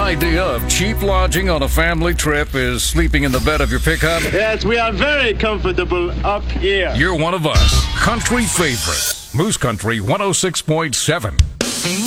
idea of cheap lodging on a family trip is sleeping in the bed of your pickup? Yes, we are very comfortable up here. You're one of us. Country favorites. Moose Country 106.7.